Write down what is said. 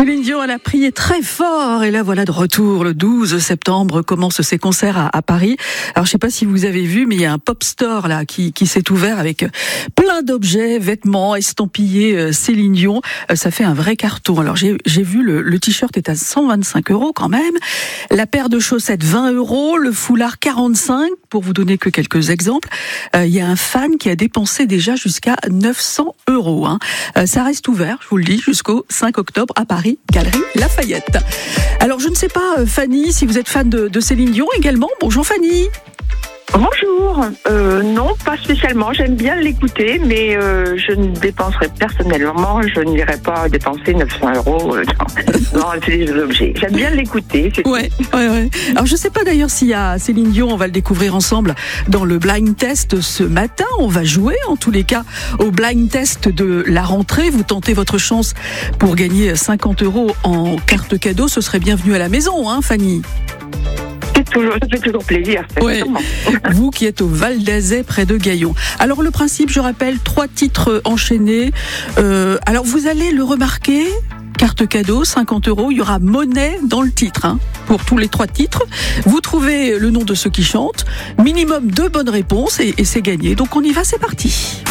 Céline Dion, elle a prié très fort et là voilà de retour le 12 septembre commencent ses concerts à Paris. Alors je sais pas si vous avez vu, mais il y a un pop store là qui s'est ouvert avec plein d'objets, vêtements estampillés Céline Dion. Ça fait un vrai carton. Alors j'ai vu le t-shirt est à 125 € quand même, la paire de chaussettes 20 €, le foulard 45 pour vous donner que quelques exemples. Il y a un fan qui a dépensé déjà jusqu'à 900 €. Ça reste ouvert, je vous le dis, jusqu'au 5 octobre à Paris, Galerie Lafayette. Alors je ne sais pas, Fanny, si vous êtes fan de Céline Dion également. Bonjour Fanny. Bonjour. Non, pas spécialement. J'aime bien l'écouter, mais je ne dépenserai personnellement, je n'irai pas dépenser 900 € dans ces objets. J'aime bien l'écouter. Ouais. Alors je ne sais pas d'ailleurs s'il y a Céline Dion, on va le découvrir ensemble dans le blind test ce matin. On va jouer en tous les cas au blind test de la rentrée. Vous tentez votre chance pour gagner 50 € en carte cadeau. Ce serait bienvenu à la maison, hein, Fanny? Ça fait toujours plaisir. Ouais. Vous qui êtes au Val d'Azay, près de Gaillon. Alors le principe, je rappelle, 3 titres enchaînés. Alors vous allez le remarquer, carte cadeau, 50 €. Il y aura monnaie dans le titre, pour tous les 3 titres. Vous trouvez le nom de ceux qui chantent. Minimum 2 bonnes réponses et c'est gagné. Donc on y va, c'est parti.